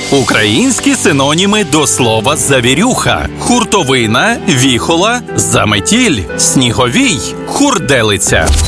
Українські синоніми до слова «завірюха». Хуртовина, віхола, заметіль, сніговій, хурделиця.